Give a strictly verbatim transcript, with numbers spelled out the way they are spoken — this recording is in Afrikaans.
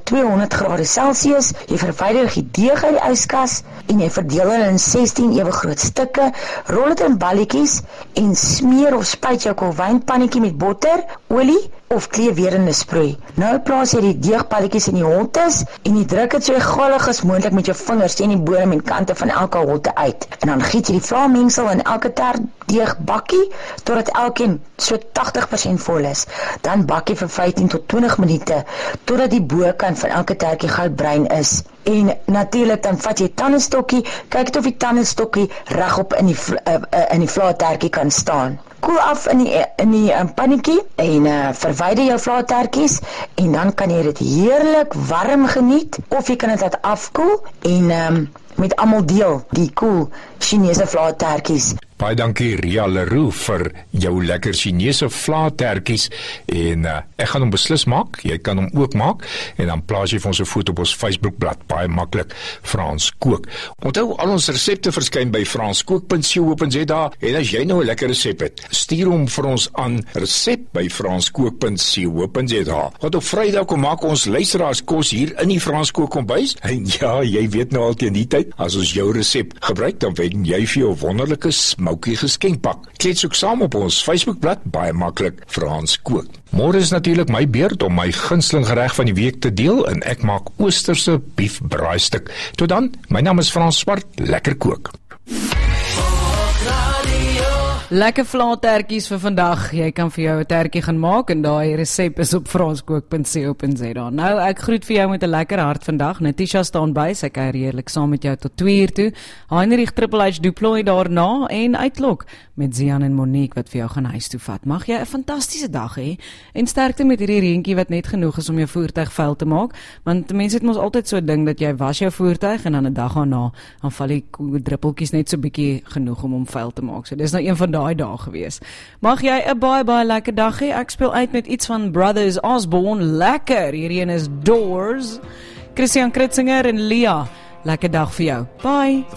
tweehonderd grade Celsius, jy verwyder die deeg uit die yskas en jy verdeel hulle in sestien ewe groot stukke, rol dit in balletjies en smeer of spuit jou kolwynpannetjie met botter, olie of kleurwerende sproei. Nou plaas jy die deegballetjies in die holtes en jy druk dit so galig as moontlik met jou vingers teen die bodem en kante van elke holte uit. En dan giet jy die vlaamengsel in elke ter deegbakkie totdat elkeen so tagtig persent vol is. Dan bak jy vir vyftien tot twintig minute totdat die bokant van elke tertjie goudbruin is. En natuurlik dan vat jy tandestokkie, kyk of die tandestokkie regop in die uh, uh, in die vlaatertjie kan staan. Koel af in die in die um, pannetjie en uh, verwyder jou vlaatertjies en dan kan jy dit heerlik warm geniet of jy kan dit laat afkoel en um, met almal deel die koel Chinese vlaatertjies. Baie dankie Ria Leroux vir jou lekker Chinese vlaatertjies en uh, ek gaan hom beslis maak, jy kan hom ook maak en dan plaas jy vir ons 'n foto op ons Facebookblad, baie maklik, Frans Kook. Onthou, al ons resepte verskyn by frans kook punt co punt za en as jy nou 'n lekker resep het, stuur hom vir ons aan resep by frans kook punt co punt za. Want op Vrydag kom maak ons luisteraars kos hier in die Frans Kook kombuis en ja, jy weet nou al teen die tyd, as ons jou resep gebruik, dan wen jy vir jou wonderlike Moukie geskenkpak. Klets ook saam op ons Facebookblad, baie maklik, Frans Kook. Môre is natuurlik my beurt om my gunsteling gereg van die week te deel en ek maak oosterse beefbraaistuk. Tot dan, my naam is Frans Swart, lekker kook. Lekker vlaatertjies vir vandag. Jy kan vir jou 'n tertjie gaan maak en daai resep is op frans kook punt co punt za. Nou, ek groet vir jou met 'n lekker hart vandag. Natisha staan by, sy kuier heerlik saam met jou tot twee uur toe. Heinrich Triple H deploy daarna en uitlok met Zian en Monique wat vir jou gaan huis toe vat. Mag jy 'n fantastiese dag hê en sterkte met hierdie reentjie wat net genoeg is om jou voertuig vuil te maak, want mense het mos altyd so 'n ding dat jy was jou voertuig en dan 'n dag daarna dan val die druppeltjies net so bietjie genoeg om hom vuil te maak. So dis nou een van daai dae gewees. Mag jy 'n baie baie lekker dag hê. Ek speel uit met iets van Brothers Osborne. Lekker. Hierdie een is Doors. Christian Kritzinger en Lia. Lekker dag vir jou. Bye.